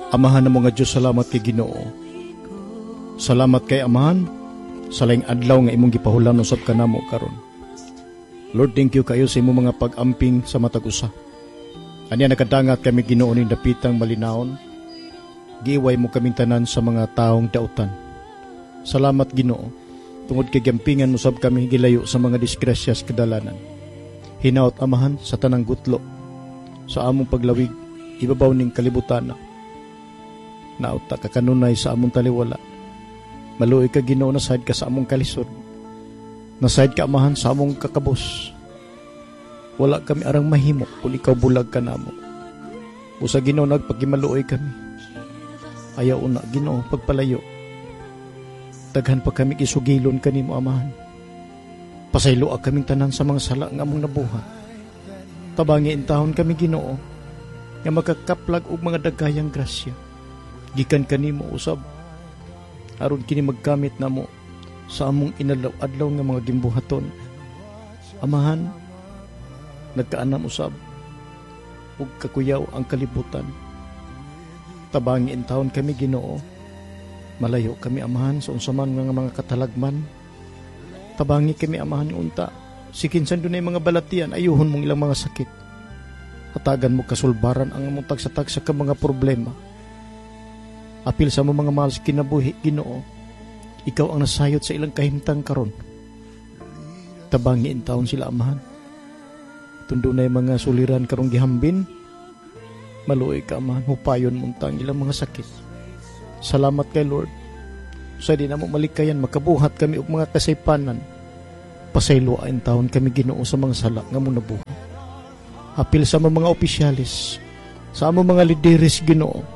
Amahan na mga Diyos, salamat kay Ginoo. Salamat kay Amahan sa laing adlaw nga imong gipahulan usab kanamo karon. Lord, thank you kayo sa imong mga pag-amping sa matag usa. Anya nakadangat kami Ginoo ni dapitang malinawon. Giiway mo kaming tanan sa mga taong dautan. Salamat Ginoo. Tungod kay gampingan usab kami gilayo sa mga disgrasyas kadalanan. Hinaot Amahan sa tanang gutlo sa among paglawig ibabaw ning kalibutan. Nauta ka kanunay sa among taliwala. Maluoy ka Ginoo, nasayad ka sa among kalisod. Nasayad ka Amahan sa among kakabos. Wala kami arang mahimo kung ikaw bulag ka namo. Busa Ginoo nagpagimaluoy kami. Ayaw na Ginoo pagpalayo. Daghan pa kami isugilon kanimo Amahan. Pasaylo kaming tanan sa mga sala nga among nabuhat. Tabangi intahon kami Ginoo nga makakaplag og mga dagayang grasya. Gikan kanimo usab aron kini magkamit namo sa among inadlaw-adlaw nga mga gimbuhaton. Amahan, nagkaanam usab ug kakuyaw ang kalibutan. Tabangi intahon kami Ginoo. Malayo kami Amahan sa unsaman nga mga katalagman. Tabangi kami Amahan unta. Sikinsan dunay mga balatian, ayuhon mong ilang mga sakit. Hatagan mo kasulbaran ang among tagsa-tagsa ka mga problema. Apil sa mga mahal sa kinabuhi Ginoo. Ikaw ang nasayot sa ilang kahimtang karon. Tabangi intawon sila Amahan. Tundo na yung mga suliran karong gihambin. Maluoy ka Amahan, hupayon muntang ilang mga sakit. Salamat kay Lord. Sa di na mo malikayan, makabuhat kami og mga kasaypanan. Pasaylo ang taon kami Ginoo sa mga sala nga mo nabuhat. Apil sa mga opisyalis, sa among mga lideres Ginoo.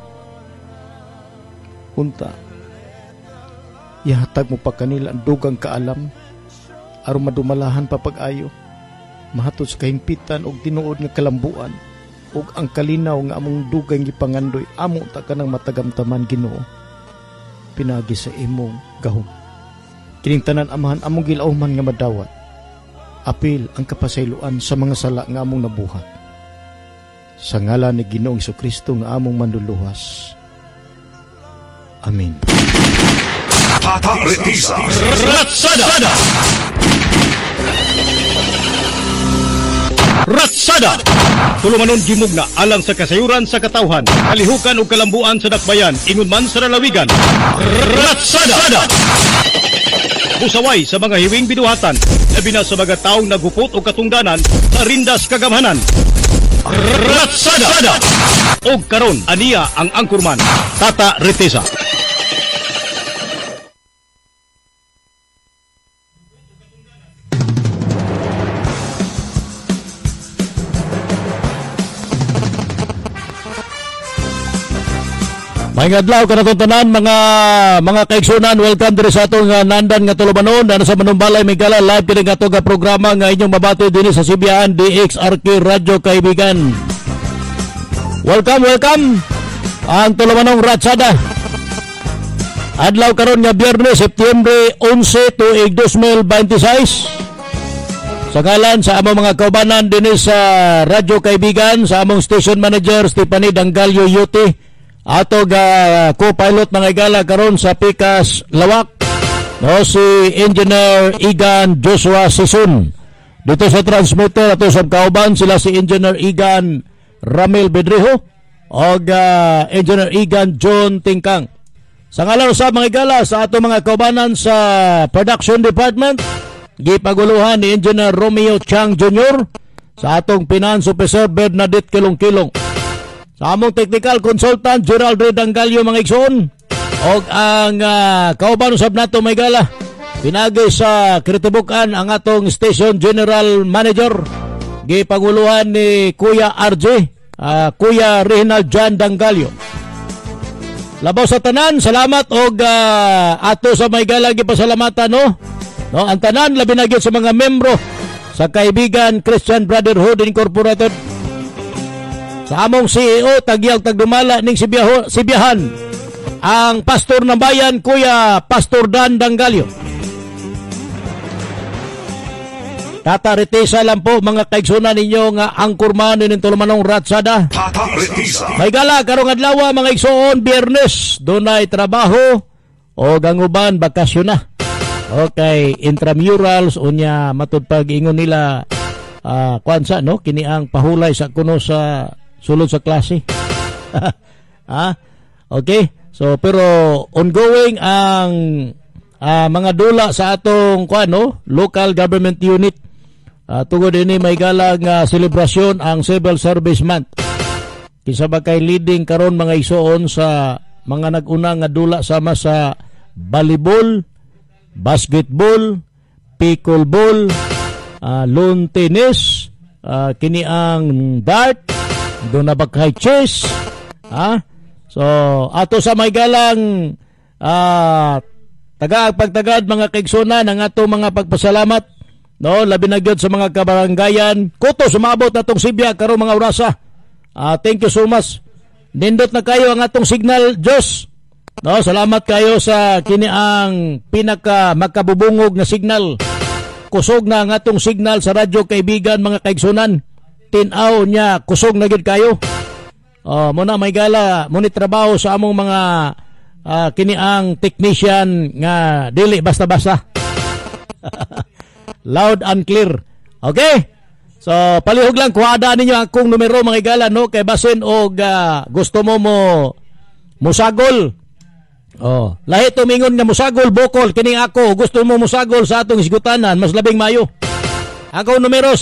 Unta, ihatag mo pa kanila ang dugang kaalam, aron madumalahan pa pag-ayo, mahatod sa kahimpitan og tinuod nga kalambuan, ug ang kalinaw nga among dugang gipangandoy, amo ta kanang matagamtaman Ginoo. Pinagi sa imong gahom. Kining tanan Amahan among gilauman nga madawat. Apil ang kapasayloan sa mga sala nga among nabuhat. Sa ngalan ni Ginoong Jesucristo nga among manluluwas. Amen. Ratsada! Ratsada! Tulumanon gimugna alang sa kasayuran sa katawhan, kalihukan o kalambuan sa dakbayan, ingon man sa lalawigan. Ratsada! Busaway sa mga hiwing binuhatan, labi na sa mga taong naghupot o katungdanan sa rindas kagamhanan. Ratsada! O karon aniya ang angkurman, Tata Retesa. May adlaw ka natuntanan mga kaigsunan, welcome diri sa atong nandan nga tulumanon na sa Manumbalay Migala live kini nga nga programa nga inyong mabati dinhi sa Sibian DXRK Radyo Kaibigan. Welcome ang tulumanong Ratsada. Adlaw karon nga Biyernes Setyembre 11 tuig 2026. Sa ngalan sa among mga kaubanan dinhi sa Radyo Kaibigan, sa among station manager Stephanie Dangalio Yuti, ato co-pilot mga igala karon sa Pikas Lawak, no, si Engineer Igan Joshua Sison. Dito sa transmitter ato sa kauban sila si Engineer Igan Ramil Bedrejo o Engineer Igan John Tingkang. Sa ngalan sa mga igala sa ato mga kaubanan sa production department, gipaguluhan ni Engineer Romeo Chang Jr., sa atong finance officer Bernadette Kilong-Kilong, sa among technical consultant Gerald Redangalio mga igsoon, o ang kauban usab nato may gala pinagay sa kritibukan ang atong station general manager, gipaguluhan ni Kuya RJ, Kuya Reginald Jan Dangalio. Labaw sa tanan, salamat og ato sa may gala gipasalamatan no ang tanan labi na gyud sa mga membro sa Kaibigan Christian Brotherhood Incorporated. Sa among CEO, tagdumala ning Sibiyahan, ang pastor ng bayan, Kuya Pastor Dan Dangalio. Tataritisa lang po mga kaigsunan ninyo nga angkurman nin tulumanong ratsada. May gala karong adlaw mga igsoon Biyernes dunay trabaho o ganguban bakasyon na. Okay, intramurals unya matud pag ingon nila kuansa no kini ang pahulay sa kuno sa sulod sa klase. Okay. So pero ongoing ang mga dula sa atong local government unit. Tungod ini may galang selebrasyon ang Civil Service Month. Kinsa ba kay leading karon mga igsoon sa mga nag-una nga dula sama sa volleyball, basketball, pickleball, lawn tennis, kini ang dart, doon na ba kay chess, So ato sa may galang pagtagad mga kaigsunan ang ato mga pagpasalamat. No, labi na gyud sa mga kabaranggayan. Kuto sumabot natong Sibya karon mga orasa. Thank you so much. Nindot na kayo ang atong signal, Diyos. No, salamat kayo sa kini ang pinaka makabubungog na signal. Kusog na ang atong signal sa radyo kaibigan mga kaigsunan. Tin-aw niya kusog na gyud kayo. Muna may gala, muni trabaho sa among mga kini ang technician nga dili basta-basta. Loud and clear. Okay? So, palihog lang kuhada ninyo akong numero mga igala, no? Kay basin og gusto mo musagol. Lahi tumingon nga musagol, bokol. Kining ako, gusto mo musagol sa atong isgutanan, mas labing mayo. Akong numero,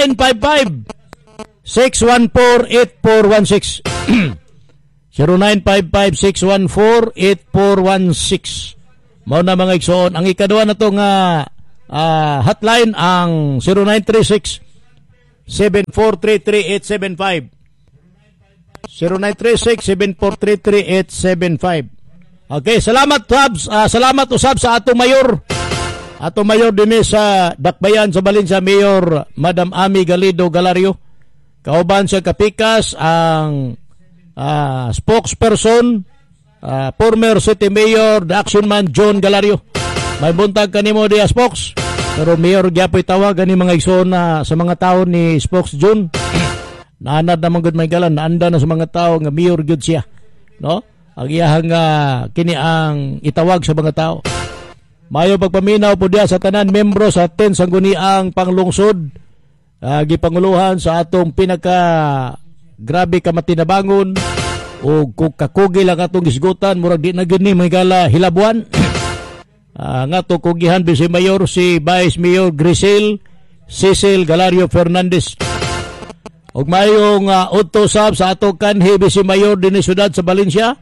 0955-614-8416. 0955-614-8416. Mao na mga igsoon. Ang ikaduha na to nga hotline ang 0936-7433-875. 0936-7433-875. Okay, salamat Tabs. Salamat usab sa atong mayor. Atong mayor din sa Dakbayan sa Valencia, Mayor Madam Ami Galido Galario. Kauban sa Kapikas ang spokesperson, former City Mayor, the action man John Galario. May buntag kanimo diya spokes. Pero Mayor gyapoy tawag ani mga igsoon na sa mga tao ni spokes John. Naanad naman gud may galan, naanda na sa mga tao nga Mayor gud siya. No? Ang iyahang kini ang itawag sa mga tao. Mayo pagpaminaw po diya sa tanan membro sa 10 sangguniang panglungsod. Gipanguluhan sa atong pinaka grabe ka matinabangon o kakugil ang atong isgutan murag di na gid ni may gala hilabuan. Nga to kugihan si Mayor si Vice Mayor Grisel Cecil Galario Fernandez. Og mayong utosab sa atong kanhi si Mayor dinhi syudad sa Valencia.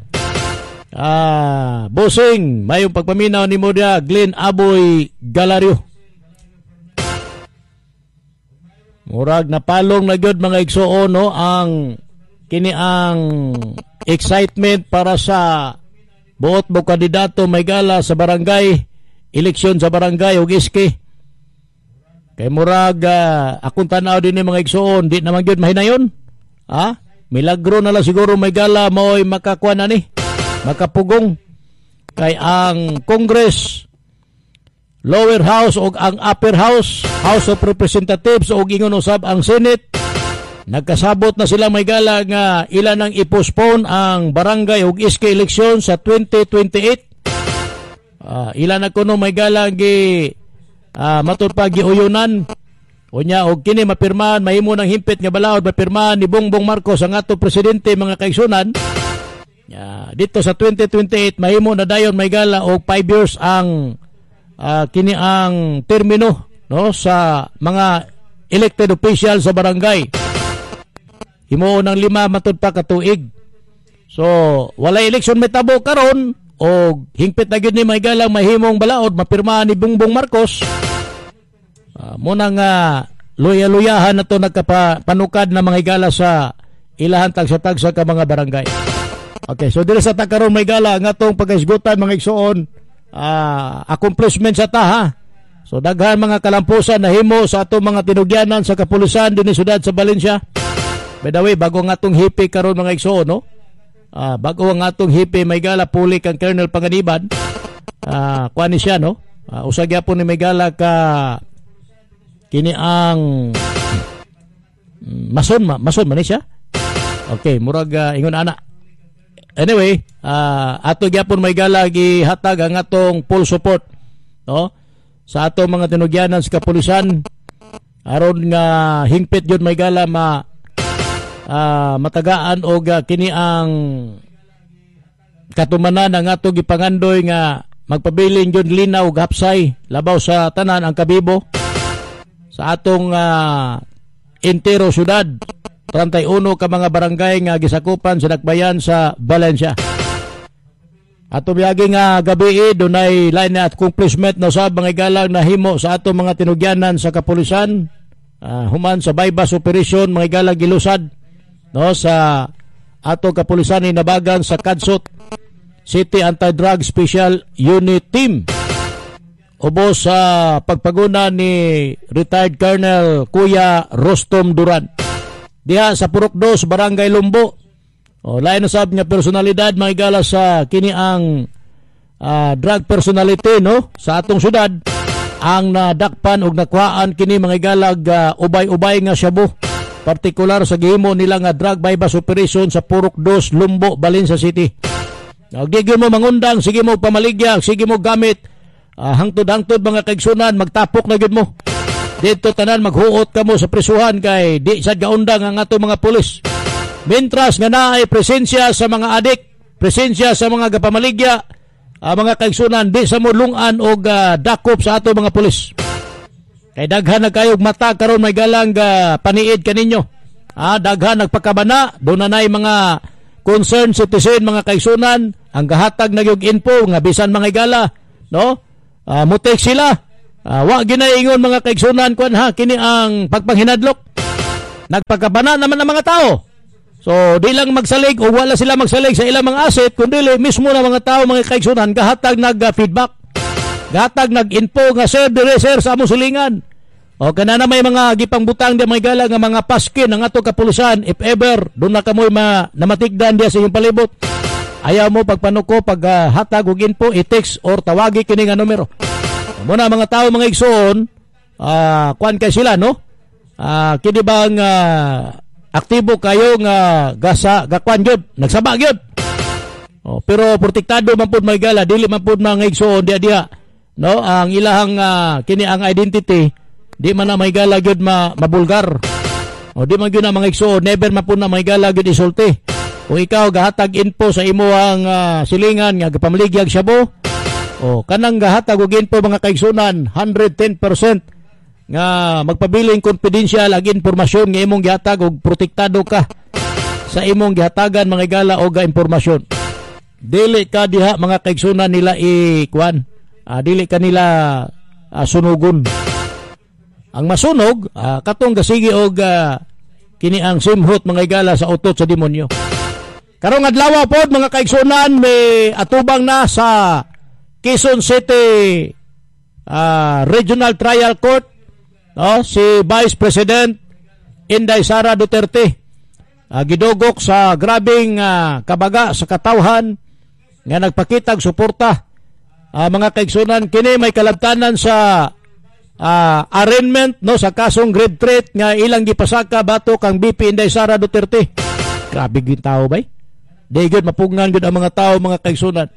Bossing, mayong pagpaminaw ni mo dia Glenn Aboy Galario. Murag napalong na gyud mga igsoon no ang kini ang excitement para sa buot mo kandidato may gala sa barangay, eleksyon sa barangay ug iski. Kay murag akong tanaw din ni mga igsoon, di naman gyud mahinayon. Milagro na lang siguro may gala mo'y makakuha na ni, makapugong. Kay ang Congress, lower house ug ang upper house, House of Representatives ug ingon usab ang Senate, nagkasabot na sila may gala nga ilan nang i-postpone ang barangay ug iski eleksyon sa 2028. Ilan na kuno may gala gi matud pa giuyunan unya og kini mapirmahan mahimo ng himpit nga balaod mapirmahan ni Bongbong Marcos ang ato presidente mga kaigsunan. Dito sa 2028 mahimo na dayon may gala og 5 years ang kini ang termino no sa mga elected officials sa barangay. Himo ng 5 matud pa ka tuig. So wala eleksyon may tabo karon o hingpit na gyud ni may galang mahimong balaod mapirmahan ni Bongbong Marcos. Muna nga luya-luyahan na to nagkapanukad na mga igala sa ilahan tagsa-tagsa ka mga barangay. Okay, so dili sa takaron may gala nga tong pag-isgutan mga igsoon accomplishment sa ta. So daghan mga kalampusan na himo sa atong mga tinugyanan sa kapulisan dinhi syudad sa Valencia. By the way, bago nga atong hipi karon mga igsoon no. Bago nga atong hipi may gala puli kang Colonel Panganiban. Kuan ni siya no. Usa gyapon ni may gala ka kini ang mason man ni siya. Okay, murag ingon ana. Anyway, ato gyapon may gala gihatag ang atong full support, no? Sa atong mga tinugyanan sa kapulisan aron nga hingpit jud may gala matagaan og kini ang katumanan ang ato gipangandoy nga magpabiling jud linaw ug hapsay labaw sa tanan ang kabibo sa atong entero syudad. 31 ka mga barangay nga gisakupan sa dakbayan sa Valencia. Ato biyagi nga gabi dunay line na accomplishment na usab mga galang nahimo sa ato mga tinugyanan sa kapulisan human sa bypass operation mga galang gilusad no sa ato kapulisan inabagan sa Kadsot City Anti-Drug Special Unit Team ubos sa pagpaguna ni retired Colonel Kuya Rostom Duran diha sa Purok 2 Barangay Lumbo. Lain na sab nga personalidad mga igala sa kini ang drug personality no sa atong syudad ang nadakpan og nakuhaan kini mga igalag ubay-ubay nga shabu partikular sa gihimo nila nga drug bypass operation sa Purok 2 Lumbo, Valencia City. Gigil mo mangundang, sige mo pamaligya, sige mo gamit hangtod-hangtod mga kaigsunan, magtapok na gid mo. Dito tanan maghuot ka mo sa prisuhan kay di sad gaundang ang ato mga pulis. Mintras nga naay presensya sa mga adik, presensya sa mga gapamaligya, mga kaigsunan di sa mulungan og dakop sa ato mga pulis. Kay daghan na kayog mata karon may galang paniid kaninyo. Daghan nagpakabana, do na nay mga concerned citizen mga kaigsunan ang gahatag na yung info nga bisan mga igala no mutek sila. Wa ginaingon mga kaigsunan kuan kini ang pagpanghinadlok. Nagpagkabana naman ang mga tao. So di lang magsalig o wala sila magsalig sa ilang mga asset kundi mismo na mga tao mga kaigsunan gahatag nag-feedback. Gahatag nag-info nga sir dire sir sa among silingan. O kana na may mga gipangbutang di mga gala nga mga paskin ang ato kapulisan if ever doon na kamoy namatigdan diya sa iyong palibot. Ayaw mo pagpanuko pag hatag og info i-text or tawagi kini nga numero. Muna mga tao mga igsoon kuan kay sila no kini bang aktibo kayo nga gakuan gyud nagsaba gyud pero protektado man pud may gala dili man pud mga igsoon dia no ang ilahang kini ang identity di man na may gala gyud mabulgar di man gyud na mga igsoon never man pud na may gala gyud isulti kung ikaw gahatag info sa imuhang silingan nga gapamaligyag syabo kanang gahatag og info mga kaigsunan 110% nga magpabiling confidential ag impormasyon nga imong gihatag og protektado ka sa imong gihatagan mga gala og impormasyon. Dili ka diha mga kaigsunan nila dili ka nila sunugon. Ang masunog katong gasigi og kini ang simhot mga gala sa utot sa demonyo. Karong adlaw pod mga kaigsunan may atubang na sa Quezon City Regional Trial Court si Vice President Inday Sara Duterte gidugok sa grabing kabaga sa katawhan nga nagpakitag suporta mga kaigsunan kini may kalabtanan sa arraignment no sa kasong grave threat nga ilang gipasaka batok ang BP Inday Sara Duterte. Grabe gyud tao bay. Daygon mapugnan gyud ang mga tao mga kaigsunan.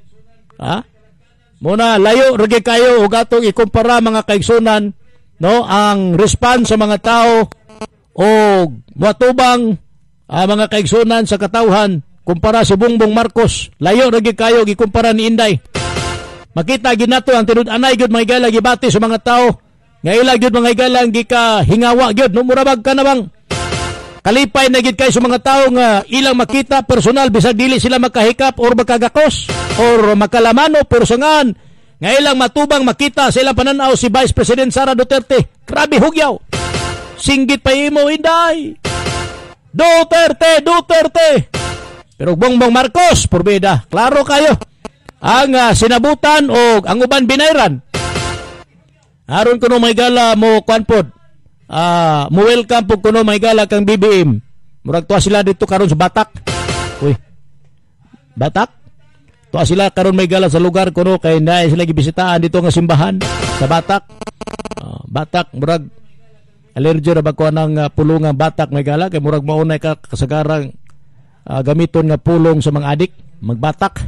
Muna layo ragi kayo og atong ikumpara mga kaigsunan no ang response sa mga tao og matubang mga kaigsunan sa katawhan kumpara si Bongbong Marcos. Layo ragi kayo gikumpara ni Inday. Makita gid nato ang tinud-anay gyud mga igala gibati sa mga tao nga ila gyud mga igala gika hingawa gyud no murabag ka na bang kalipay na gid kay sa mga tao nga ilang makita personal bisag dili sila makahikap or makagakos or makalamano persongan nga ilang matubang makita sa ilang pananaw si Vice President Sara Duterte. Grabe hugyaw. Singgit pa imo Inday. Duterte. Pero Bongbong Marcos, porbida. Klaro kayo. Ang sinabutan o ang uban binayran. Aron kuno may gala mo kwanpod. Mo welcome po kuno may gala kang BBM. Murag tuwa sila dito karon sa Batak. Uy. Batak? Tuwa sila karon may gala sa lugar kuno kay naay sila gibisitaan dito nga simbahan sa Batak. Batak murag allergy ra ba ko ng pulungang batak may gala kay murag maunay ka kasagarang gamiton nga pulong sa mga adik magbatak.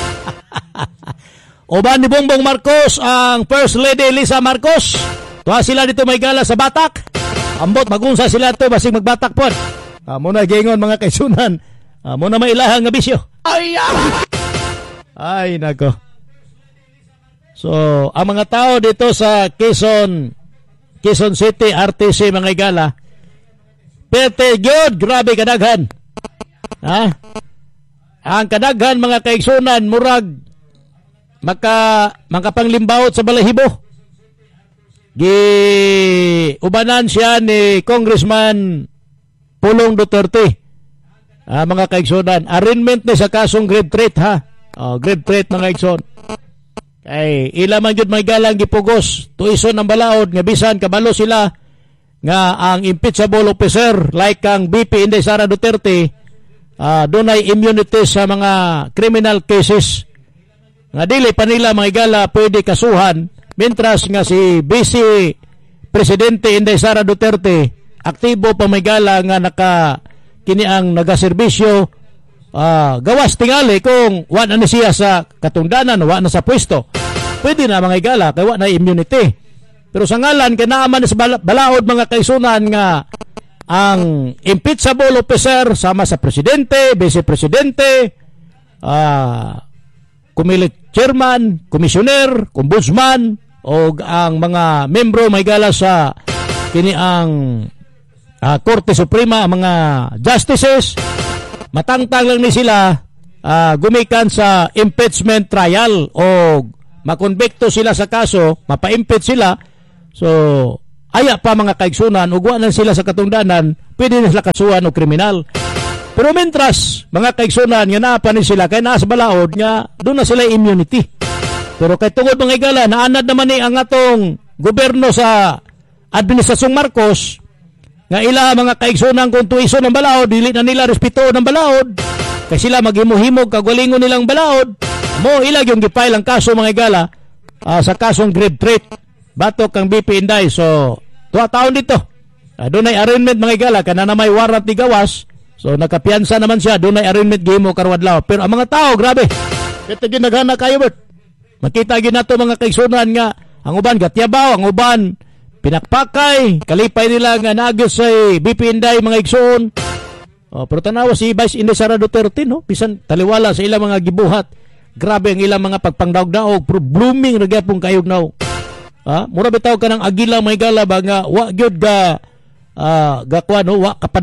Uban ni Bongbong Marcos ang First Lady Lisa Marcos. Tuwa sila dito may gala sa batak. Ambot magunsa sila to basig magbatak pod. Muna gingon mga kaisunan. Muna may ilahang nga bisyo. Ay nako. So, ang mga tao dito sa Quezon City, RTC, mga igala, perte gyud, grabe kadaghan. Ang kadaghan mga kaigsunan, murag, makapanglimbaot sa balahibo. Ubanan siya ni Congressman Pulong Duterte. Mga kaigsunan, arraignment ni sa kasong grave threat, grave threat mga kaigsunan. Ay ila man jud may galang gipugos tuison ng balaod nga bisan kabalo sila nga ang impeachable officer like kang BP Inday Sara Duterte dunay immunity sa mga criminal cases nga dili pa nila mga gala pwede kasuhan mentras nga si Vice Presidente Inday Sara Duterte aktibo pa may gala nga kini ang nagaserbisyo gawas tingali kung wa na siya sa katungdanan wa na sa pwesto pwede na mga igala kay wa na immunity pero sa ngalan kay naaman sa balaod mga kaisunan nga ang impeachable officer sama sa presidente, vice presidente kumilik chairman, komisyoner, ombudsman o ang mga membro mga igala sa kini ang Korte Suprema ang mga justices matangtang lang ni sila gumikan sa impeachment trial o makonbikto sila sa kaso, mapa-impeach sila. So, aya pa mga kaigsunan, ugwa na sila sa katungdanan, pwede na sila kasuhan o kriminal. Pero mentras, mga kaigsunan, nga naapanin sila, kaya naas balaod, nga doon na sila immunity. Pero kay tungod mga igala, naanad naman ni ang atong gobyerno sa Administrasyong Marcos, nga ila mga kaigsunan kung tuiso ng balaod, dili na nila respeto ng balaod, kasi sila maghimo-himog kagwalingon nilang balaod, mo ilag yung gipile ang kaso mga igala sa kasong grave threat batok kang BP Inday. So 2 taon dito doon ay arraignment mga igala kana na may warrant ni gawas so nakapiyansa naman siya doon ay arraignment gimo karwadlaw pero ang mga tao grabe ito ginagana kayo bert makita ginato mga kaigsunan nga ang uban gatyabaw ang uban pinakpakay kalipay nila nga nagos sa BP Inday mga igsoon pero tanawa si Vice Inday Sara Duterte no bisan taliwala sa ilang mga gibuhat. Grabe ang ilang mga pagpangdaog-daog, pero blooming nagyapong kayog-naog. Mura bitaw ka ng agila may gala ba nga wa gyud ga kuano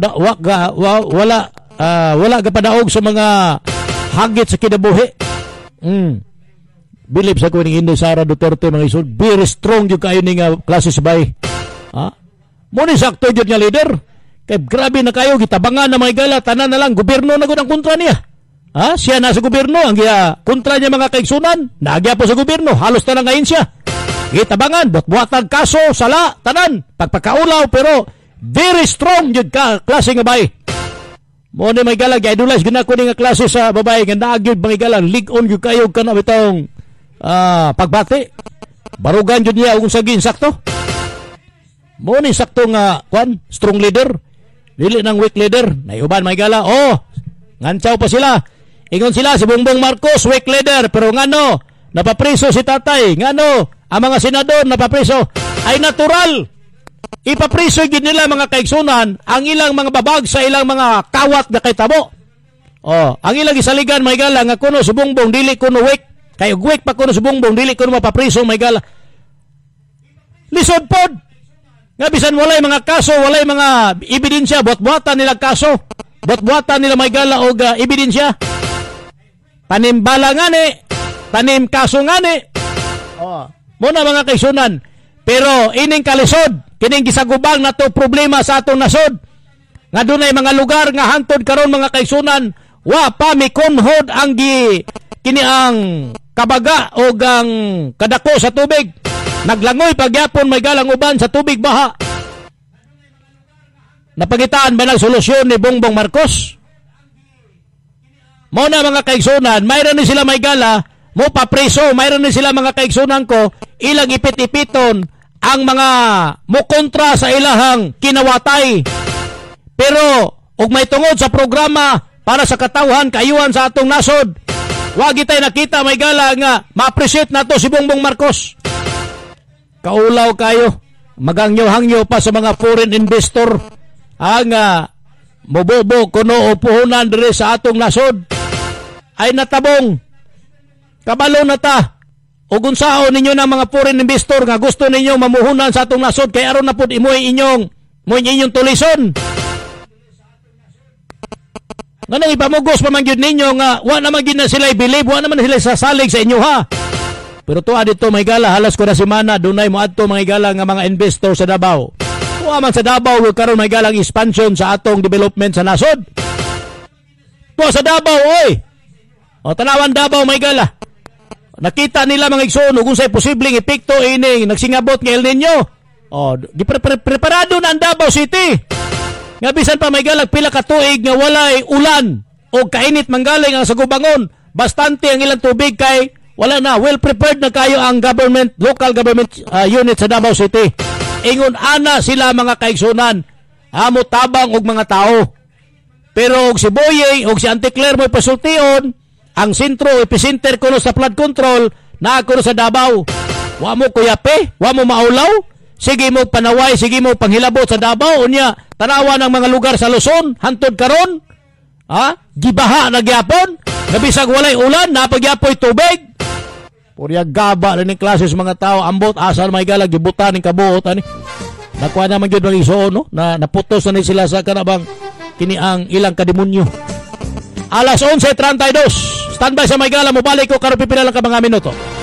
wala gapadaog sa mga hagit sa kinabuhi. Believe sa kuning Inday Sara Duterte mga isod, very strong yung kayo ni nga klase sabay. Mo ni sakto gyud nga leader. Kay grabe na kayo gitabangan na may gala tanan na lang gobyerno na gud ang kontra niya. Siya na sa gobyerno, ang kontra niya mga kaigsunan, nagya po sa gobyerno, halos na ngayon siya. Gitabangan, buwatan kaso, sala, tanan, pagpakaulaw, pero very strong yung klase nga bay. Mo ni may galag, idolize, ginako ni nga klase sa babae, nga nagyod mga galang, lig-on yung kayog ka na bitong pagbati. Barugan yun niya, kung saging sakto. Mo ni sakto nga, strong leader, dili ng weak leader, naiuban may gala, ngantsaw pa sila. Ingon sila si Bongbong Marcos weak leader pero ngano napapriso si tatay ngano ang mga senador napapriso ay natural ipapriso gid nila mga kaigsunan ang ilang mga babag sa ilang mga kawat na kay tabo ang ilang isaligan may gala nga kuno si Bongbong dili kuno weak kay weak pa kuno si Bongbong dili kuno mapapriso may gala lisod pod nga bisan walay mga kaso walay mga ebidensya buhat-buhatan nila kaso buhat-buhatan nila may gala og ebidensya tanim bala nga ni, tanim kaso nga ni. Muna mga kaisunan. Pero ining kalisod, kining gisagubang na to problema sa atong nasod. Nga dunay mga lugar nga hantod karon mga kaisunan, wa pa mikonhod ang kini ang kabaga o ang kadako sa tubig. Naglangoy pagyapon may galang uban sa tubig baha. Napagitaan ba ng solusyon ni Bongbong Marcos? Mo na mga kaigsunan, mayroon ni sila may gala, mo papriso, mayroon ni sila mga kaigsunan ko, ilang ipit-ipiton ang mga mukontra sa ilahang kinawatay. Pero ug may tungod sa programa para sa katawhan kayuhan sa atong nasod, wagi tay nakita may gala nga ma-appreciate nato si Bongbong Marcos. Kaulaw kayo, magangyo-hangyo pa sa mga foreign investor ang mobobo kuno o puhunan diri sa atong nasod. Ay natabong kabalo na ta o unsaon ninyo ng mga foreign investor nga gusto ninyo mamuhunan sa atong nasod kay aron na pud imoy inyong tulison. Nganong ipamugos pa man gyud ninyo nga wa naman gyud na sila i-believe, wa naman sila sasalig sa inyo ha. Pero tuwa dito may gala halas ko na semana dunay moadto mga gala nga mga investor sa Davao. Tuwa man sa Davao karon may galang expansion sa atong development sa nasod. Tuwa sa Davao oy. O tanawan Davao may gala. Nakita nila mga igsoon kung sa'y posibleng epekto ini nagsingabot ng El Nino. O, preparado na ang Davao City. Nga bisan pa may galag pila ka tuig nga walay ulan o kainit manggaling ang sagubangon. Bastante ang ilang tubig kay wala na. Well prepared na kayo ang government, local government unit sa Davao City. Ingon ana sila mga kaigsunan. Amo tabang og mga tao. Pero og si Boyeng og si Auntie Claire mo'y pasultion, ang sentro epicenter kuno sa flood control na kuno sa Davao. Wa mo kuyape, wa mo maulaw. Sige mo panaway, sige mo panghilabot sa Davao unya. Tanawa ng mga lugar sa Luzon hantod karon. Gibaha na gyapon. Nabisag walay ulan, napagyapoy tubig. Purya gaba rin ng klase sa mga tao. Ambot asal may galag gibutan ning kabuot ani. Nakuha naman gyud ng iso no na naputos na ni sila sa kanabang kini ang ilang kademonyo. Alas 11:32. Standby sa Maygala, mobalik ko karon pipila lang ka mga minuto.